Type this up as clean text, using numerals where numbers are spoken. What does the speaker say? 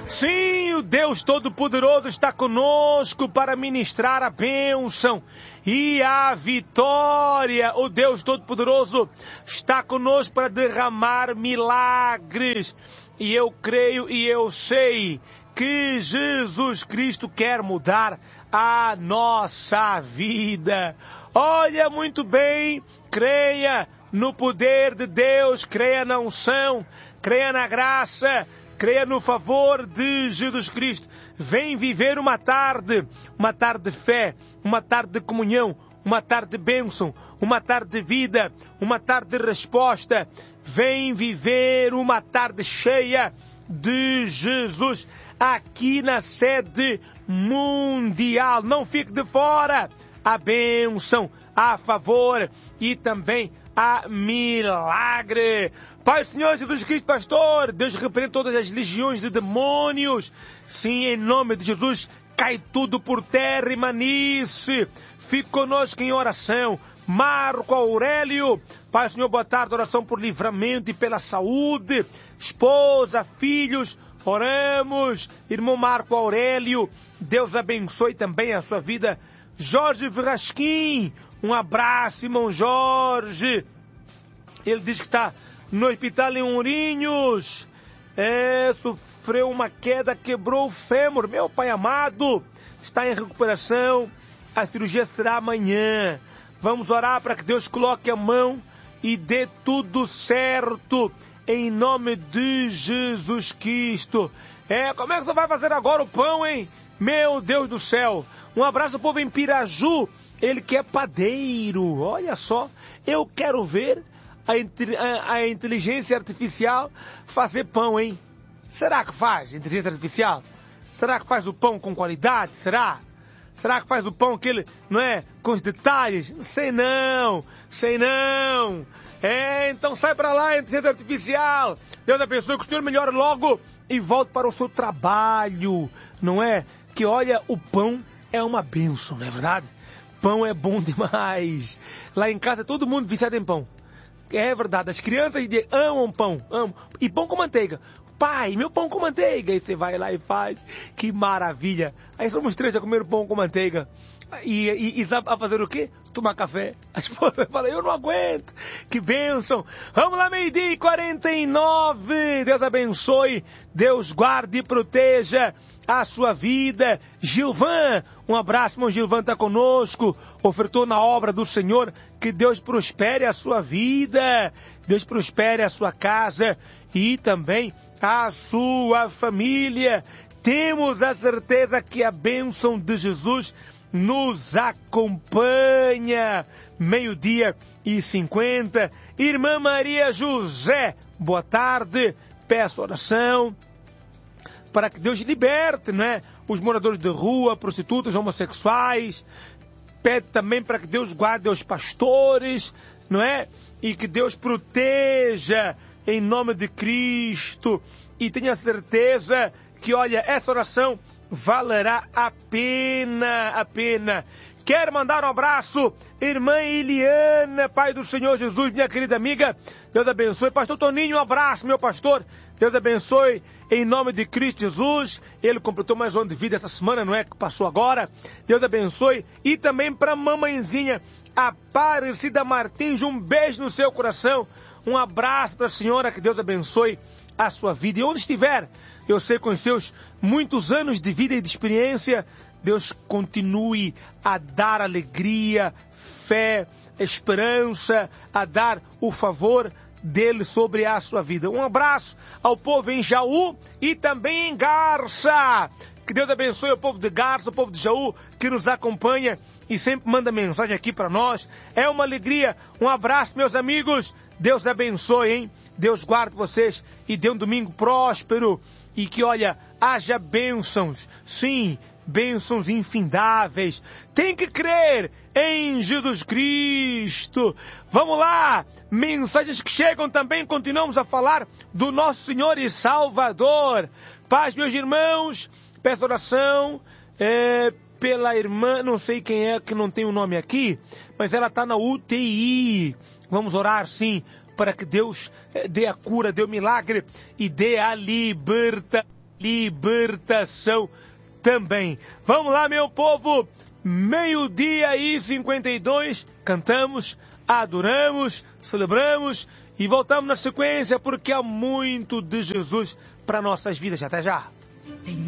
Sim, o Deus Todo-Poderoso está conosco para ministrar a bênção e a vitória. O Deus Todo-Poderoso está conosco para derramar milagres. E eu creio e eu sei que Jesus Cristo quer mudar a nossa vida. Olha muito bem, creia no poder de Deus, creia na unção, creia na graça, creia no favor de Jesus Cristo. Vem viver uma tarde de fé, uma tarde de comunhão, uma tarde de bênção, uma tarde de vida, uma tarde de resposta. Vem viver uma tarde cheia de Jesus aqui na sede mundial. Não fique de fora. A bênção, a favor e também a milagre. Pai do Senhor Jesus Cristo, pastor, Deus repreende todas as legiões de demônios. Sim, em nome de Jesus, cai tudo por terra e manice. Fique conosco em oração. Marco Aurélio, Pai do Senhor, boa tarde, oração por livramento e pela saúde. Esposa, filhos, oramos. Irmão Marco Aurélio, Deus abençoe também a sua vida. Jorge Verrasquim, um abraço, irmão Jorge. Ele diz que está no hospital em Ourinhos. Sofreu uma queda, quebrou o fêmur. Meu pai amado, está em recuperação. A cirurgia será amanhã. Vamos orar para que Deus coloque a mão e dê tudo certo. Em nome de Jesus Cristo. Como é que você vai fazer agora o pão, hein? Meu Deus do céu. Um abraço ao povo em Piraju. Ele que é padeiro. Olha só. Eu quero ver a inteligência artificial fazer pão, hein? Será que faz inteligência artificial? Será que faz o pão com qualidade? Será? Será que faz o pão aquele, não é? Com os detalhes? Sei não. Então sai pra lá, inteligência artificial. Deus abençoe, que o Senhor melhore logo e volte para o seu trabalho, não é? Que olha, o pão é uma bênção, não é verdade? Pão é bom demais. Lá em casa todo mundo viciado em pão. É verdade, as crianças amam pão, amam. E pão com manteiga. Pai, meu pão com manteiga. E você vai lá e faz. Que maravilha. Aí somos três a comer pão com manteiga. E sabe a fazer o quê? Tomar café. A esposa fala, eu não aguento. Que bênção. Vamos lá, 12:49. Deus abençoe. Deus guarde e proteja a sua vida. Gilvan, um abraço, irmão Gilvan está conosco. Ofertou na obra do Senhor. Que Deus prospere a sua vida. Deus prospere a sua casa. E também a sua família. Temos a certeza que a bênção de Jesus nos acompanha. 12:50. Irmã Maria José, boa tarde. Peço oração para que Deus liberte, né? Os moradores de rua, prostitutas, homossexuais. Pede também para que Deus guarde os pastores, não é? E que Deus proteja em nome de Cristo. E tenha certeza que, olha, essa oração valerá a pena. Quero mandar um abraço, irmã Eliana, Pai do Senhor Jesus, minha querida amiga. Deus abençoe. Pastor Toninho, um abraço, meu pastor. Deus abençoe em nome de Cristo Jesus. Ele completou mais um ano de vida essa semana, não é? Que passou agora. Deus abençoe. E também para a mamãezinha Aparecida Martins, um beijo no seu coração. Um abraço para a senhora, que Deus abençoe a sua vida. E onde estiver, eu sei, com os seus muitos anos de vida e de experiência, Deus continue a dar alegria, fé, esperança, a dar o favor dele sobre a sua vida. Um abraço ao povo em Jaú e também em Garça. Que Deus abençoe o povo de Garça, o povo de Jaú, que nos acompanha e sempre manda mensagem aqui para nós. É uma alegria. Um abraço, meus amigos. Deus abençoe, hein? Deus guarde vocês e dê um domingo próspero. E que, olha, haja bênçãos. Sim, bênçãos infindáveis. Tem que crer em Jesus Cristo. Vamos lá. Mensagens que chegam também. Continuamos a falar do nosso Senhor e Salvador. Paz, meus irmãos. Peço oração pela irmã, não sei quem é, que não tem o nome aqui, mas ela está na UTI. Vamos orar, sim, para que Deus dê a cura, dê o milagre e dê a libertação. libertação também. Vamos lá, meu povo, 12:52, cantamos, adoramos, celebramos e voltamos na sequência porque há muito de Jesus para nossas vidas. Até já!